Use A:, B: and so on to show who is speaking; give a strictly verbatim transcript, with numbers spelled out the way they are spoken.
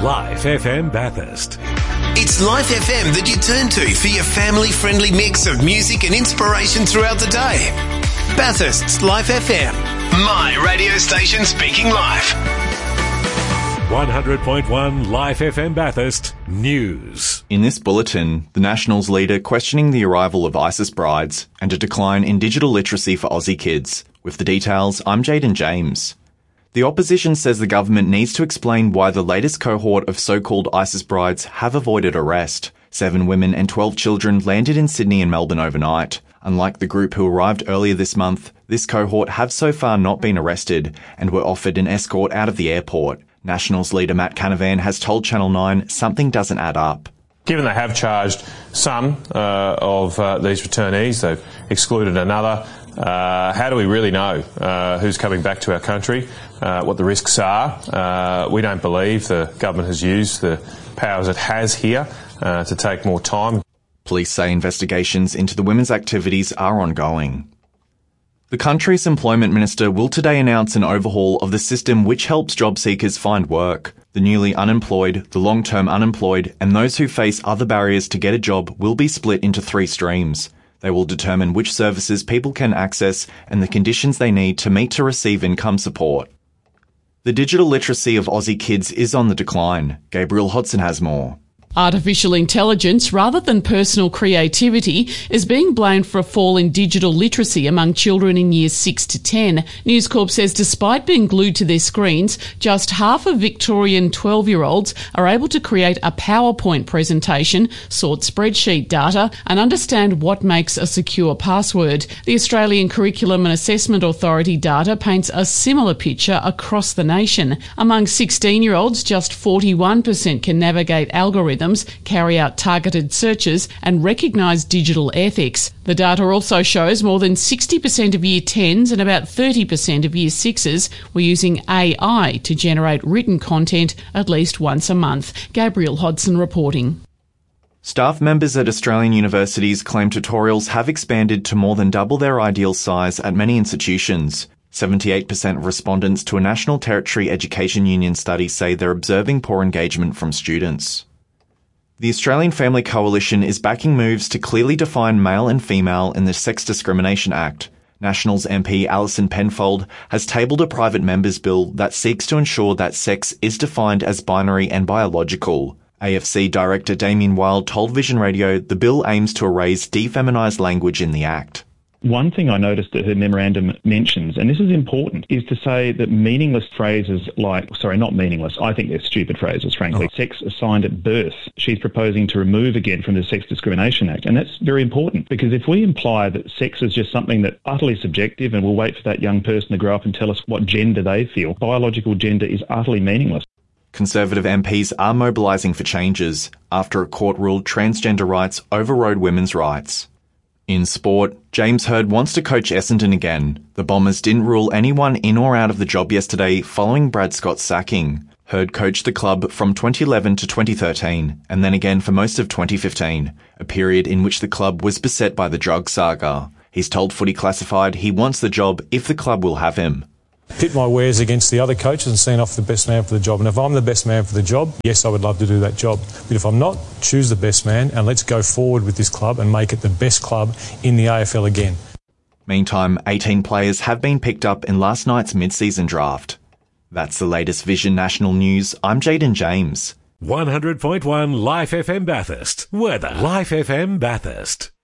A: Life F M Bathurst.
B: It's Life F M that you turn to for your family-friendly mix of music and inspiration throughout the day. Bathurst's Life F M. My radio station speaking live.
A: one hundred point one Life F M Bathurst News.
C: In this bulletin, the Nationals leader questioning the arrival of ISIS brides and a decline in digital literacy for Aussie kids. With the details, I'm Jaden James. The opposition says the government needs to explain why the latest cohort of so-called ISIS brides have avoided arrest. Seven women and twelve children landed in Sydney and Melbourne overnight. Unlike the group who arrived earlier this month, this cohort have so far not been arrested and were offered an escort out of the airport. Nationals leader Matt Canavan has told Channel nine something doesn't add up.
D: Given they have charged some uh, of uh, these returnees, they've excluded another, uh, how do we really know uh, who's coming back to our country, uh, what the risks are? Uh, we don't believe the government has used the powers it has here uh, to take more time.
C: Police say investigations into the women's activities are ongoing. The country's employment minister will today announce an overhaul of the system which helps job seekers find work. The newly unemployed, the long-term unemployed, and those who face other barriers to get a job will be split into three streams. They will determine which services people can access and the conditions they need to meet to receive income support. The digital literacy of Aussie kids is on the decline. Gabriel Hodson has more.
E: Artificial intelligence, rather than personal creativity, is being blamed for a fall in digital literacy among children in years six to ten. News Corp says despite being glued to their screens, just half of Victorian twelve-year-olds are able to create a PowerPoint presentation, sort spreadsheet data, and understand what makes a secure password. The Australian Curriculum and Assessment Authority data paints a similar picture across the nation. Among sixteen-year-olds, just forty-one percent can navigate algorithms, carry out targeted searches and recognise digital ethics. The data also shows more than sixty percent of Year tens and about thirty percent of Year sixes were using A I to generate written content at least once a month. Gabriel Hodson reporting.
C: Staff members at Australian universities claim tutorials have expanded to more than double their ideal size at many institutions. seventy-eight percent of respondents to a National Territory Education Union study say they're observing poor engagement from students. The Australian Family Coalition is backing moves to clearly define male and female in the Sex Discrimination Act. Nationals M P Alison Penfold has tabled a private member's bill that seeks to ensure that sex is defined as binary and biological. A F C Director Damien Wild told Vision Radio the bill aims to erase defeminised language in the Act.
F: One thing I noticed that her memorandum mentions, and this is important, is to say that meaningless phrases like, sorry, not meaningless, I think they're stupid phrases, frankly, oh. sex assigned at birth, she's proposing to remove again from the Sex Discrimination Act. And that's very important, because if we imply that sex is just something that's utterly subjective and we'll wait for that young person to grow up and tell us what gender they feel, biological gender is utterly meaningless.
C: Conservative M Ps are mobilising for changes after a court ruled transgender rights overrode women's rights. In sport, James Hird wants to coach Essendon again. The Bombers didn't rule anyone in or out of the job yesterday following Brad Scott's sacking. Hird coached the club from twenty eleven to twenty thirteen, and then again for most of twenty fifteen, a period in which the club was beset by the drug saga. He's told Footy Classified he wants the job if the club will have him.
G: Pit my wares against the other coaches and seen off the best man for the job. And if I'm the best man for the job, yes, I would love to do that job. But if I'm not, choose the best man and let's go forward with this club and make it the best club in the A F L again.
C: Meantime, eighteen players have been picked up in last night's mid-season draft. That's the latest Vision National News. I'm Jaden James.
A: one hundred point one Life F M Bathurst. Weather. Life F M Bathurst.